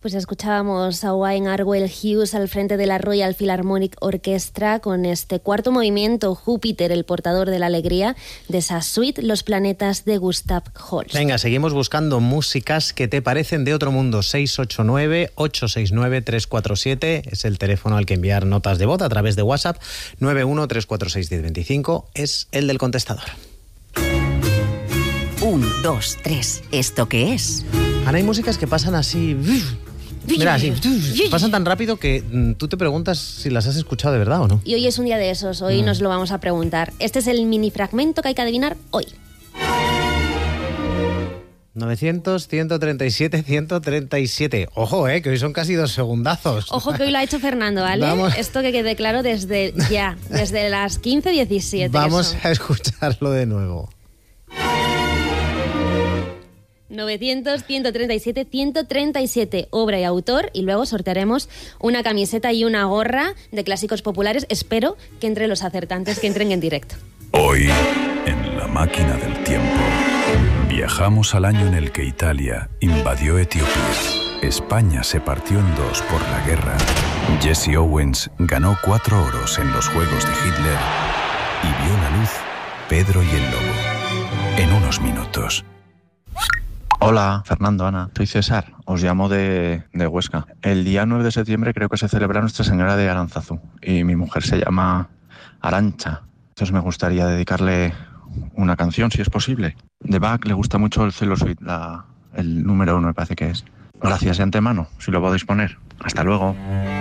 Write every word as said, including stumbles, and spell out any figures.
Pues escuchábamos a Wayne Arwell Hughes al frente de la Royal Philharmonic Orchestra con este cuarto movimiento, Júpiter, el portador de la alegría, de esa suite Los planetas de Gustav Holst. Venga, seguimos buscando músicas que te parecen de otro mundo. seis ocho nueve, ocho seis nueve, tres cuatro siete es el teléfono al que enviar notas de voz a través de WhatsApp. nueve uno tres cuatro seis uno cero dos cinco es el del contestador. Un, dos, tres. ¿Esto qué es? Ahora hay músicas que pasan así... Mira, así, pasan tan rápido que mm, tú te preguntas si las has escuchado de verdad o no. Y hoy es un día de esos, hoy mm. nos lo vamos a preguntar. Este es el mini fragmento que hay que adivinar hoy. novecientos, ciento treinta y siete, ciento treinta y siete. Ojo, eh, que hoy son casi dos segundazos. Ojo que hoy lo ha hecho Fernando, ¿vale? Vamos. Esto que quede claro desde ya, desde las quince diecisiete. Vamos a escucharlo de nuevo. novecientos, ciento treinta y siete, ciento treinta y siete, obra y autor, y luego sortearemos una camiseta y una gorra de clásicos populares. Espero que entre los acertantes que entren en directo. Hoy, en La máquina del tiempo, viajamos al año en el que Italia invadió Etiopía. España se partió en dos por la guerra. Jesse Owens ganó cuatro oros en los Juegos de Hitler y vio la luz Pedro y el Lobo. En unos minutos. Hola, Fernando, Ana, soy César, os llamo de, de Huesca. El día nueve de septiembre creo que se celebra Nuestra Señora de Aránzazu y mi mujer se llama Arantxa. Entonces me gustaría dedicarle una canción, si es posible. De Bach le gusta mucho el Cello Suite, la, el número uno me parece que es. Gracias de antemano, si lo podéis poner. Hasta luego.